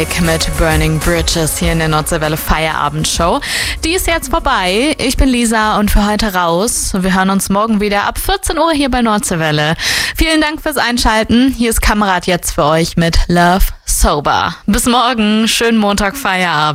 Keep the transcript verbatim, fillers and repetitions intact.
Mit Burning Bridges hier in der Nordseewelle Feierabendshow. Die ist jetzt vorbei. Ich bin Lisa und für heute raus. Wir hören uns morgen wieder ab vierzehn Uhr hier bei Nordseewelle. Vielen Dank fürs Einschalten. Hier ist Kamerad jetzt für euch mit Love Sober. Bis morgen. Schönen Montag Feierabend.